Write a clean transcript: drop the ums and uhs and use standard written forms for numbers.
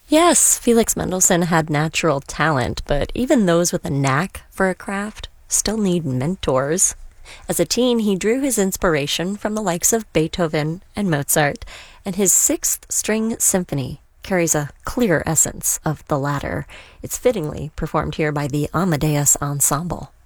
Yes, Felix Mendelssohn had natural talent, but even those with a knack for a craft still need mentors. As a teen, he drew his inspiration from the likes of Beethoven and Mozart, and his Sixth String Symphony carries a clear essence of the latter. It's fittingly performed here by the Amadeus Ensemble.